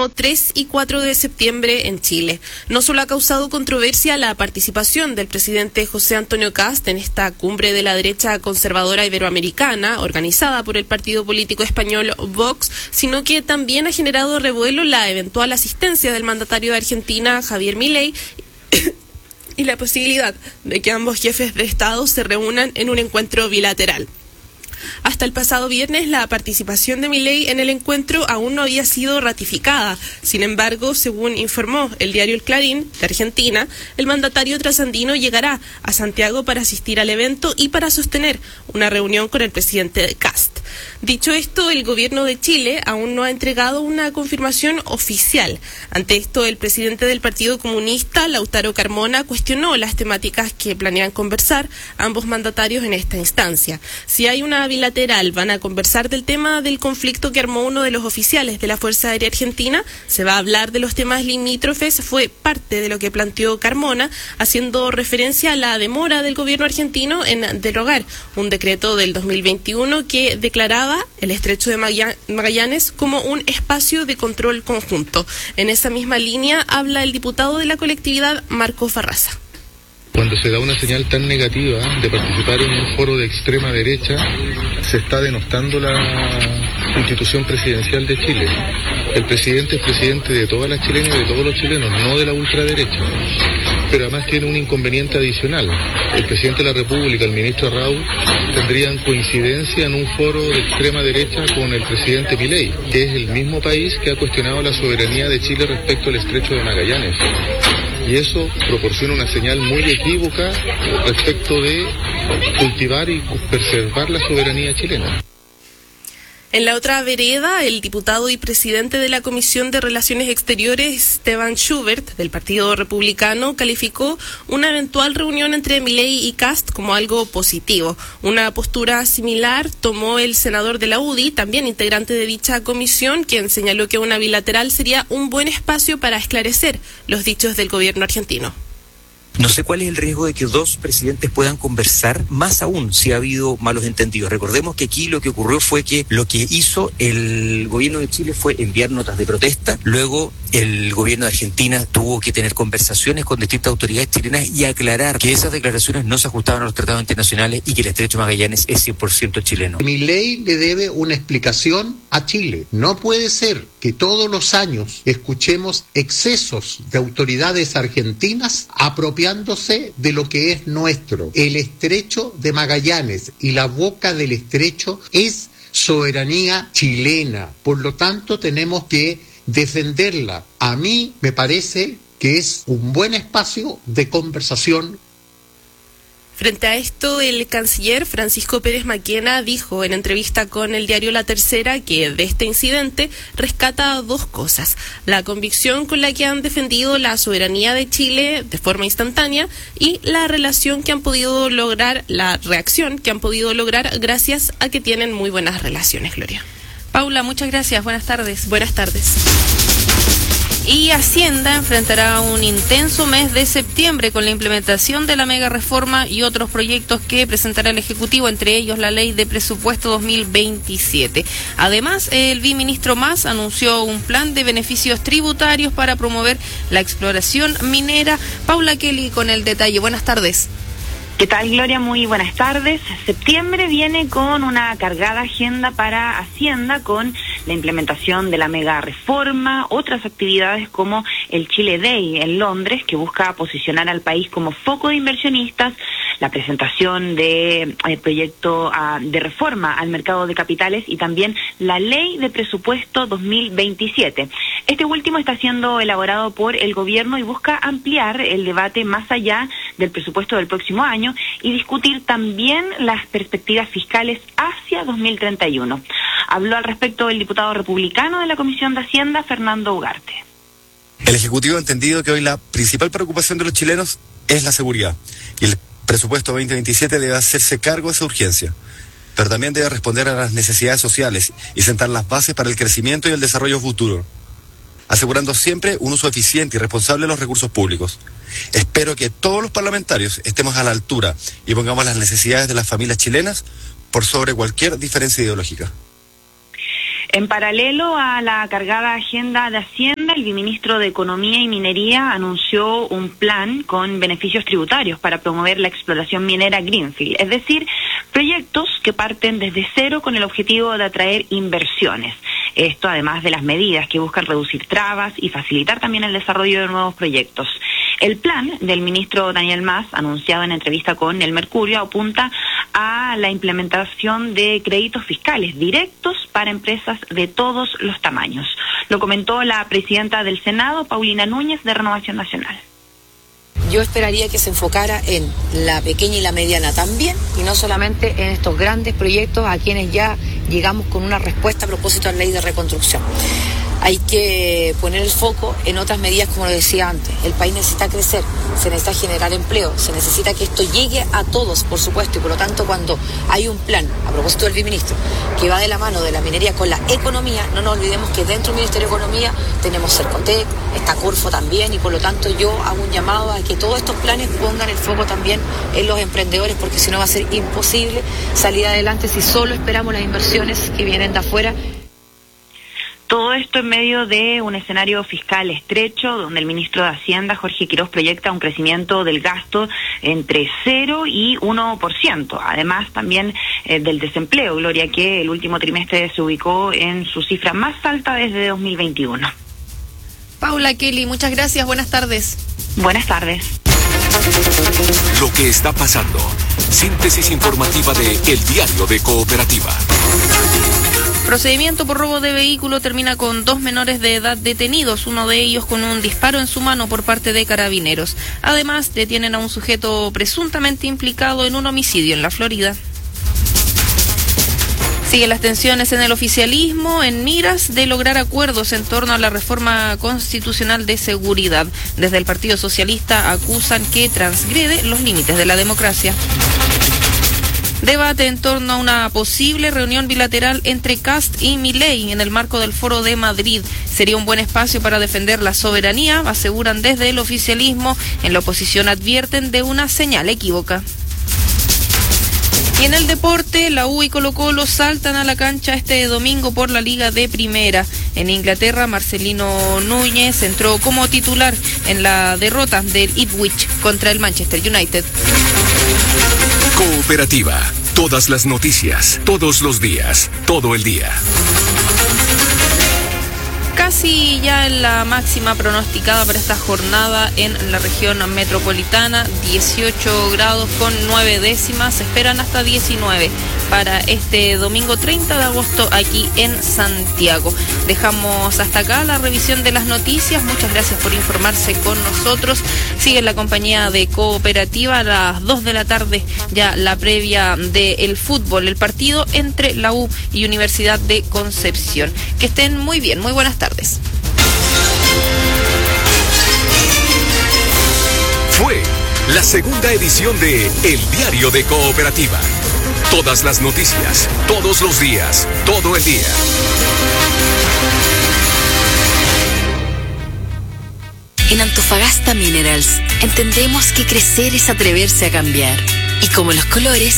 próximo 3 y 4 de septiembre en Chile. No solo ha causado controversia la participación del presidente José Antonio Kast en esta cumbre de la derecha conservadora iberoamericana, organizada por el partido político español Vox, sino que también ha generado revuelo la eventual asistencia del mandatario de Argentina, Javier Milei, y la posibilidad de que ambos jefes de Estado se reúnan en un encuentro bilateral. Hasta el pasado viernes, la participación de Milei en el encuentro aún no había sido ratificada. Sin embargo, según informó el diario El Clarín de Argentina, el mandatario trasandino llegará a Santiago para asistir al evento y para sostener una reunión con el presidente Kast. Dicho esto, el gobierno de Chile aún no ha entregado una confirmación oficial. Ante esto, el presidente del Partido Comunista, Lautaro Carmona, cuestionó las temáticas que planean conversar ambos mandatarios en esta instancia. Si hay una bilateral, van a conversar del tema del conflicto que armó uno de los oficiales de la Fuerza Aérea Argentina, se va a hablar de los temas limítrofes, fue parte de lo que planteó Carmona, haciendo referencia a la demora del gobierno argentino en derogar un decreto del 2021 que declaraba el estrecho de Magallanes como un espacio de control conjunto. En esa misma línea habla el diputado de la colectividad, Marcos Barraza. Cuando se da una señal tan negativa de participar en un foro de extrema derecha, se está denostando la institución presidencial de Chile. El presidente es presidente de todas las chilenas y de todos los chilenos, no de la ultraderecha. Pero además tiene un inconveniente adicional. El presidente de la República, el ministro Raúl, tendrían coincidencia en un foro de extrema derecha con el presidente Milei, que es el mismo país que ha cuestionado la soberanía de Chile respecto al estrecho de Magallanes. Y eso proporciona una señal muy equívoca respecto de cultivar y preservar la soberanía chilena. En la otra vereda, el diputado y presidente de la Comisión de Relaciones Exteriores, Steven Schubert, del Partido Republicano, calificó una eventual reunión entre Milei y Kast como algo positivo. Una postura similar tomó el senador de la UDI, también integrante de dicha comisión, quien señaló que una bilateral sería un buen espacio para esclarecer los dichos del gobierno argentino. No sé cuál es el riesgo de que dos presidentes puedan conversar, más aún si ha habido malos entendidos. Recordemos que aquí lo que ocurrió fue que lo que hizo el gobierno de Chile fue enviar notas de protesta, luego el gobierno de Argentina tuvo que tener conversaciones con distintas autoridades chilenas y aclarar que esas declaraciones no se ajustaban a los tratados internacionales y que el estrecho de Magallanes es 100% chileno. Milei le debe una explicación a Chile. No puede ser que todos los años escuchemos excesos de autoridades argentinas apropiándose de lo que es nuestro. El estrecho de Magallanes y la boca del estrecho es soberanía chilena. Por lo tanto, tenemos que defenderla. A mí me parece que es un buen espacio de conversación. Frente a esto, el canciller Francisco Pérez Maquena dijo en entrevista con el diario La Tercera que de este incidente rescata dos cosas: la convicción con la que han defendido la soberanía de Chile de forma instantánea y la relación que han podido lograr, la reacción que han podido lograr gracias a que tienen muy buenas relaciones. Gloria. Paula, muchas gracias. Buenas tardes. Buenas tardes. Y Hacienda enfrentará un intenso mes de septiembre con la implementación de la mega reforma y otros proyectos que presentará el Ejecutivo, entre ellos la Ley de Presupuesto 2027. Además, el viceministro Mas anunció un plan de beneficios tributarios para promover la exploración minera. Paula Kelly con el detalle. Buenas tardes. ¿Qué tal, Gloria? Muy buenas tardes. Septiembre viene con una cargada agenda para Hacienda, con la implementación de la mega reforma, otras actividades como el Chile Day en Londres, que busca posicionar al país como foco de inversionistas, la presentación de proyecto de reforma al mercado de capitales y también la Ley de Presupuesto 2027. Este último está siendo elaborado por el gobierno y busca ampliar el debate más allá del presupuesto del próximo año y discutir también las perspectivas fiscales hacia 2031. Habló al respecto el diputado republicano de la Comisión de Hacienda, Fernando Ugarte. El Ejecutivo ha entendido que hoy la principal preocupación de los chilenos es la seguridad y el presupuesto 2027 debe hacerse cargo de esa urgencia, pero también debe responder a las necesidades sociales y sentar las bases para el crecimiento y el desarrollo futuro, asegurando siempre un uso eficiente y responsable de los recursos públicos. Espero que todos los parlamentarios estemos a la altura y pongamos las necesidades de las familias chilenas por sobre cualquier diferencia ideológica. En paralelo a la cargada agenda de Hacienda, el viceministro de Economía y Minería anunció un plan con beneficios tributarios para promover la explotación minera greenfield, es decir, proyectos que parten desde cero con el objetivo de atraer inversiones. Esto además de las medidas que buscan reducir trabas y facilitar también el desarrollo de nuevos proyectos. El plan del ministro Daniel Mas, anunciado en entrevista con El Mercurio, apunta a la implementación de créditos fiscales directos para empresas de todos los tamaños. Lo comentó la presidenta del Senado, Paulina Núñez, de Renovación Nacional. Yo esperaría que se enfocara en la pequeña y la mediana también, y no solamente en estos grandes proyectos a quienes ya llegamos con una respuesta a propósito de la ley de reconstrucción. Hay que poner el foco en otras medidas, como lo decía antes. El país necesita crecer, se necesita generar empleo, se necesita que esto llegue a todos, por supuesto, y por lo tanto cuando hay un plan, a propósito del viceministro, que va de la mano de la minería con la economía, no nos olvidemos que dentro del Ministerio de Economía tenemos Cercotec, está Corfo también, y por lo tanto yo hago un llamado a que todos estos planes pongan el foco también en los emprendedores, porque si no va a ser imposible salir adelante si solo esperamos las inversiones que vienen de afuera. Todo esto en medio de un escenario fiscal estrecho, donde el ministro de Hacienda, Jorge Quiroz, proyecta un crecimiento del gasto entre 0 y 1%. Además, también del desempleo, Gloria, que el último trimestre se ubicó en su cifra más alta desde 2021. Paula, Kelly, muchas gracias. Buenas tardes. Buenas tardes. Lo que está pasando. Síntesis informativa de El Diario de Cooperativa. Procedimiento por robo de vehículo termina con 2 menores de edad detenidos, uno de ellos con un disparo en su mano por parte de carabineros. Además, detienen a un sujeto presuntamente implicado en un homicidio en la Florida. Siguen las tensiones en el oficialismo en miras de lograr acuerdos en torno a la reforma constitucional de seguridad. Desde el Partido Socialista acusan que transgrede los límites de la democracia. Debate en torno a una posible reunión bilateral entre Kast y Milei en el marco del Foro de Madrid. Sería un buen espacio para defender la soberanía, aseguran desde el oficialismo. En la oposición advierten de una señal equívoca. Y en el deporte, la U y Colo-Colo saltan a la cancha este domingo por la Liga de Primera. En Inglaterra, Marcelino Núñez entró como titular en la derrota del Ipswich contra el Manchester United. Cooperativa. Todas las noticias, todos los días, todo el día. Casi ya en la máxima pronosticada para esta jornada en la región metropolitana, 18 grados con 9 décimas, se esperan hasta 19 para este domingo 30 de agosto aquí en Santiago. Dejamos hasta acá la revisión de las noticias, muchas gracias por informarse con nosotros. Sigue la compañía de Cooperativa a las 2 de la tarde, ya la previa del fútbol, el partido entre la U y Universidad de Concepción. Que estén muy bien, muy buenas tardes. Fue la segunda edición de El Diario de Cooperativa. Todas las noticias, todos los días, todo el día. En Antofagasta Minerals entendemos que crecer es atreverse a cambiar. Y como los colores,